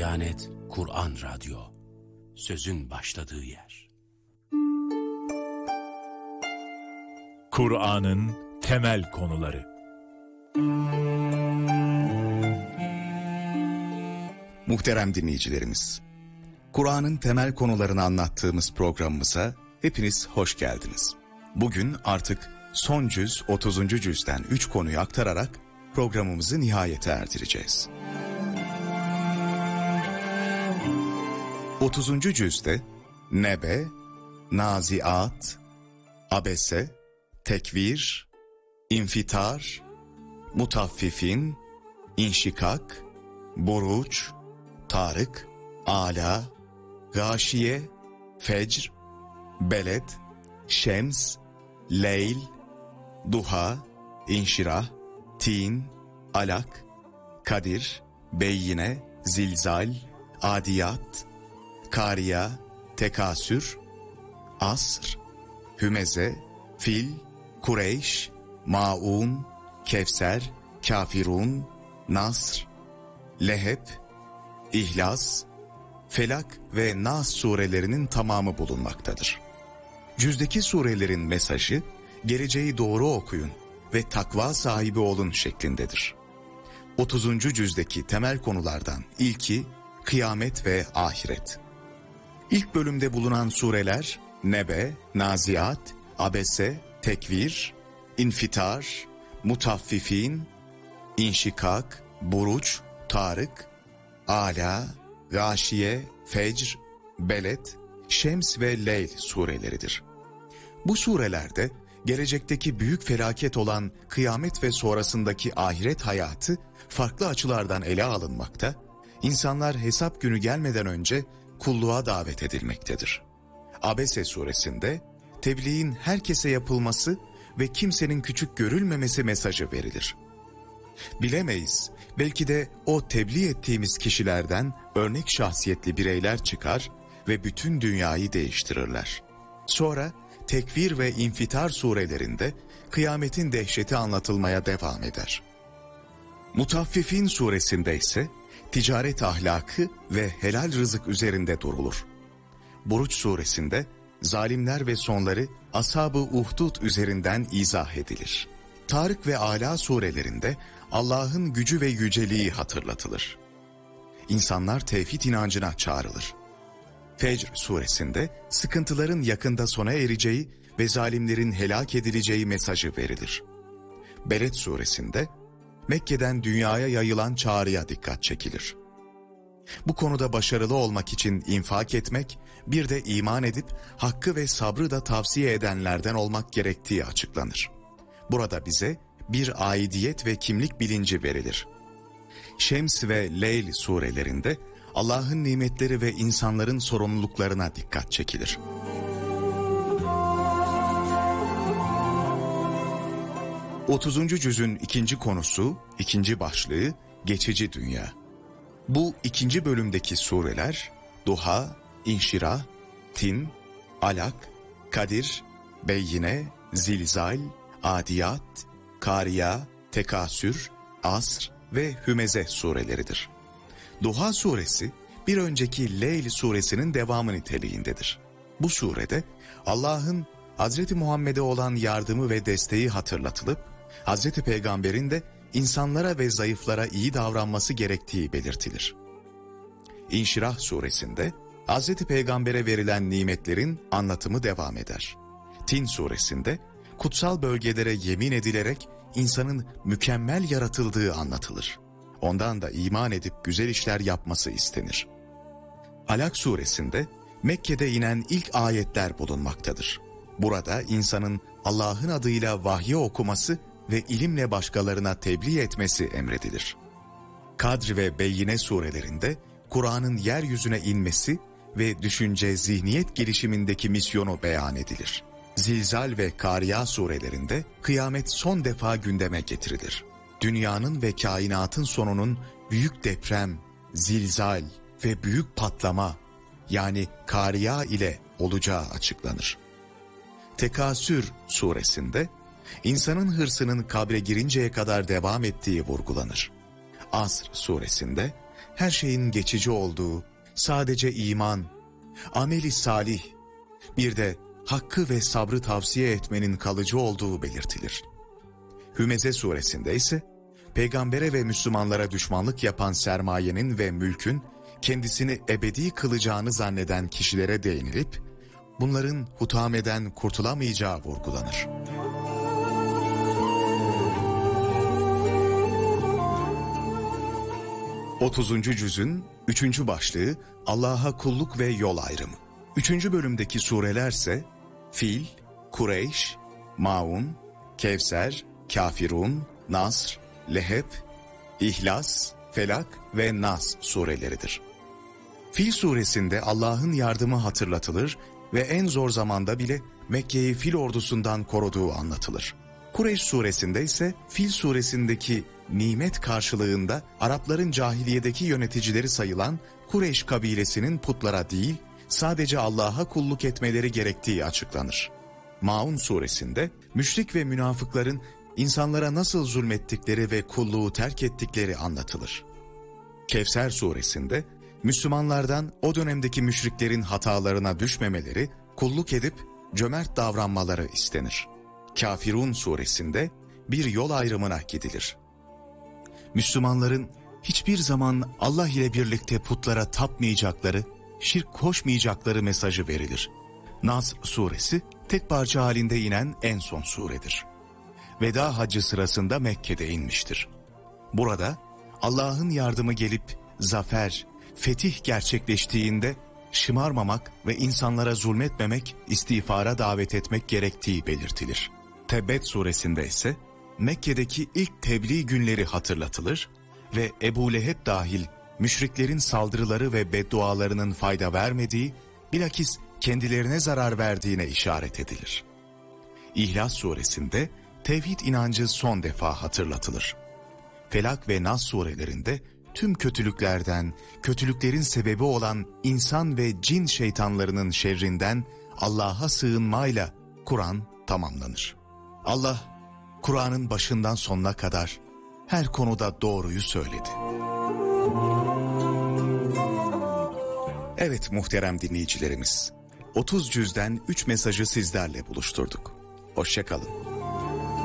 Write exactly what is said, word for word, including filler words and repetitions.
Diyanet Kur'an Radyo, sözün başladığı yer. Kur'an'ın temel konuları. Muhterem dinleyicilerimiz, Kur'an'ın temel konularını anlattığımız programımıza hepiniz hoş geldiniz. Bugün artık son cüz otuzuncu cüzden üç konuyu aktararak programımızı nihayete erdireceğiz. otuzuncu cüzde Nebe, Naziat, Abese, Tekvir, İnfitar, Mutaffifin, İnşikak, Buruç, Tarık, Ala, Gâşiye, Fecr, Beled, Şems, Leyl, Duha, İnşirah, Tin, Alak, Kadir, Beyyine, Zilzal, Adiyat, Kariya, Tekasür, Asr, Hümeze, Fil, Kureyş, Maun, Kevser, Kafirun, Nasr, Leheb, İhlas, Felak ve Nas surelerinin tamamı bulunmaktadır. Cüzdeki surelerin mesajı, geleceği doğru okuyun ve takva sahibi olun şeklindedir. otuzuncu cüzdeki temel konulardan ilki, kıyamet ve ahiret. İlk bölümde bulunan sureler, Nebe, Naziat, Abese, Tekvir, İnfitar, Mutaffifin, İnşikak, Buruç, Tarık, Ala, Gâşiye, Fecr, Beled, Şems ve Leyl sureleridir. Bu surelerde gelecekteki büyük felaket olan kıyamet ve sonrasındaki ahiret hayatı farklı açılardan ele alınmakta, insanlar hesap günü gelmeden önce kulluğa davet edilmektedir. Abese suresinde tebliğin herkese yapılması ve kimsenin küçük görülmemesi mesajı verilir. Bilemeyiz, belki de o tebliğ ettiğimiz kişilerden örnek şahsiyetli bireyler çıkar ve bütün dünyayı değiştirirler. Sonra Tekvir ve İnfitar surelerinde kıyametin dehşeti anlatılmaya devam eder. Mutaffifin suresinde ise ticaret ahlakı ve helal rızık üzerinde durulur. Buruç suresinde zalimler ve sonları Ashab-ı Uhdud üzerinden izah edilir. Tarık ve Ala surelerinde Allah'ın gücü ve yüceliği hatırlatılır. İnsanlar tevhid inancına çağrılır. Fecr suresinde sıkıntıların yakında sona ereceği ve zalimlerin helak edileceği mesajı verilir. Beled suresinde Mekke'den dünyaya yayılan çağrıya dikkat çekilir. Bu konuda başarılı olmak için infak etmek, bir de iman edip hakkı ve sabrı da tavsiye edenlerden olmak gerektiği açıklanır. Burada bize bir aidiyet ve kimlik bilinci verilir. Şems ve Leyl surelerinde Allah'ın nimetleri ve insanların sorumluluklarına dikkat çekilir. otuzuncu cüzün ikinci konusu, ikinci başlığı, geçici dünya. Bu ikinci bölümdeki sureler, Duha, İnşirah, Tin, Alak, Kadir, Beyyine, Zilzal, Adiyat, Kariya, Tekasür, Asr ve Hümeze sureleridir. Duha suresi bir önceki Leyl suresinin devamı niteliğindedir. Bu surede Allah'ın Hazreti Muhammed'e olan yardımı ve desteği hatırlatılıp, Hazreti Peygamber'in de insanlara ve zayıflara iyi davranması gerektiği belirtilir. İnşirah suresinde Hazreti Peygamber'e verilen nimetlerin anlatımı devam eder. Tin suresinde kutsal bölgelere yemin edilerek insanın mükemmel yaratıldığı anlatılır. Ondan da iman edip güzel işler yapması istenir. Alak suresinde Mekke'de inen ilk ayetler bulunmaktadır. Burada insanın Allah'ın adıyla vahyi okuması ve ilimle başkalarına tebliğ etmesi emredilir. Kadr ve Beyyine surelerinde Kur'an'ın yeryüzüne inmesi ve düşünce, zihniyet gelişimindeki misyonu beyan edilir. Zilzal ve Kariya surelerinde kıyamet son defa gündeme getirilir. Dünyanın ve kainatın sonunun büyük deprem, zilzal ve büyük patlama, yani Kariya ile olacağı açıklanır. Tekasür suresinde insanın hırsının kabre girinceye kadar devam ettiği vurgulanır. Asr suresinde her şeyin geçici olduğu, sadece iman, ameli salih, bir de hakkı ve sabrı tavsiye etmenin kalıcı olduğu belirtilir. Hümeze suresinde ise peygambere ve Müslümanlara düşmanlık yapan sermayenin ve mülkün kendisini ebedi kılacağını zanneden kişilere değinilip bunların hutameden kurtulamayacağı vurgulanır. otuzuncu cüzün üçüncü başlığı Allah'a kulluk ve yol ayrımı. üçüncü bölümdeki surelerse Fil, Kureyş, Maun, Kevser, Kafirun, Nasr, Leheb, İhlas, Felak ve Nas sureleridir. Fil suresinde Allah'ın yardımı hatırlatılır ve en zor zamanda bile Mekke'yi fil ordusundan koruduğu anlatılır. Kureyş suresinde ise Fil suresindeki nimet karşılığında Arapların cahiliyedeki yöneticileri sayılan Kureyş kabilesinin putlara değil, sadece Allah'a kulluk etmeleri gerektiği açıklanır. Maun suresinde müşrik ve münafıkların insanlara nasıl zulmettikleri ve kulluğu terk ettikleri anlatılır. Kevser suresinde Müslümanlardan o dönemdeki müşriklerin hatalarına düşmemeleri, kulluk edip cömert davranmaları istenir. Kafirun suresinde bir yol ayrımına gidilir. Müslümanların hiçbir zaman Allah ile birlikte putlara tapmayacakları, şirk koşmayacakları mesajı verilir. Nas suresi tek parça halinde inen en son suredir. Veda haccı sırasında Mekke'de inmiştir. Burada Allah'ın yardımı gelip zafer, fetih gerçekleştiğinde şımarmamak ve insanlara zulmetmemek, istiğfara davet etmek gerektiği belirtilir. Tebbet suresinde ise Mekke'deki ilk tebliğ günleri hatırlatılır ve Ebu Leheb dahil müşriklerin saldırıları ve beddualarının fayda vermediği, bilakis kendilerine zarar verdiğine işaret edilir. İhlas suresinde tevhid inancı son defa hatırlatılır. Felak ve Nas surelerinde tüm kötülüklerden, kötülüklerin sebebi olan insan ve cin şeytanlarının şerrinden Allah'a sığınmayla Kur'an tamamlanır. Allah, Kur'an'ın başından sonuna kadar her konuda doğruyu söyledi. Evet muhterem dinleyicilerimiz, otuz cüzden üç mesajı sizlerle buluşturduk. Hoşça kalın.